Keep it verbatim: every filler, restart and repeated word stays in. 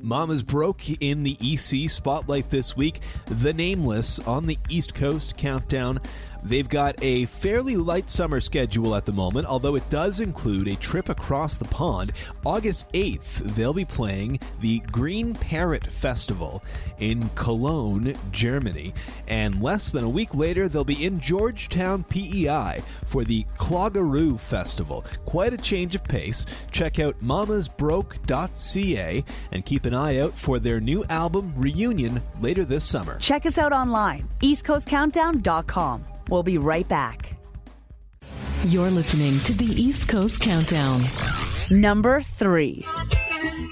Mama's Broke in the E C Spotlight this week. The Nameless on the East Coast Countdown. They've got a fairly light summer schedule at the moment, although it does include a trip across the pond. August eighth, they'll be playing the Green Parrot Festival in Cologne, Germany. And less than a week later, they'll be in Georgetown, P E I for the Clogaroo Festival. Quite a change of pace. Check out mamas broke dot c a and keep an eye out for their new album, Reunion, later this summer. Check us out online, east coast countdown dot com. We'll be right back. You're listening to the East Coast Countdown. Number three.